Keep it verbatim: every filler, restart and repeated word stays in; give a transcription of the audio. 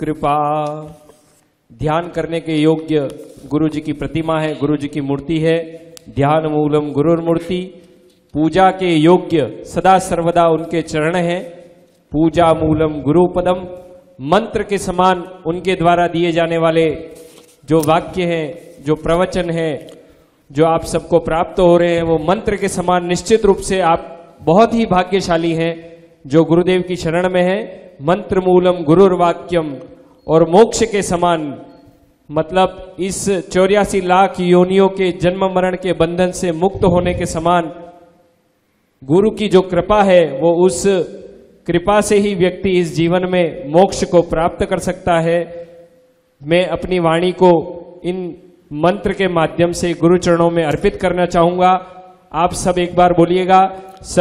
कृपा। ध्यान करने के योग्य गुरु जी की प्रतिमा है, गुरु जी की मूर्ति है। ध्यान मूलम गुरुर्मूर्ति। पूजा के योग्य सदा सर्वदा उनके चरण हैं। पूजा मूलम गुरुपदम। मंत्र के समान उनके द्वारा दिए जाने वाले जो वाक्य हैं, जो प्रवचन है, जो आप सबको प्राप्त हो रहे हैं, वो मंत्र के समान निश्चित रूप से आप बहुत ही भाग्यशाली हैं जो गुरुदेव की शरण में है। मंत्र मूलम गुरुर्वाक्यम। और मोक्ष के समान, मतलब इस चौरासी लाख योनियों के जन्म मरण के बंधन से मुक्त होने के समान गुरु की जो कृपा है, वो उस कृपा से ही व्यक्ति इस जीवन में मोक्ष को प्राप्त कर सकता है। मैं अपनी वाणी को इन मंत्र के माध्यम से गुरु चरणों में अर्पित करना चाहूंगा। आप सब एक बार बोलिएगा,